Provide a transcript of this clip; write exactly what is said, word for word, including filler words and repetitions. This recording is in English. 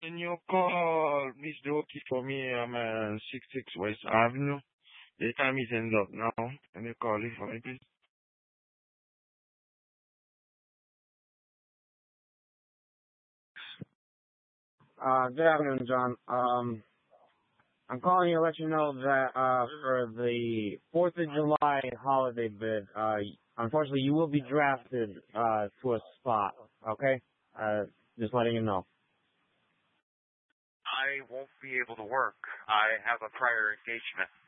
Can you call Miss Doki for me? I'm at six six West Avenue. The time is end up now. Can you call it for me, please? Uh, good afternoon, John. Um, I'm calling you to let you know that uh, for the Fourth of July holiday bid, uh, unfortunately, you will be drafted uh, to a spot. Okay, uh, just letting you know. I won't be able to work. I have a prior engagement.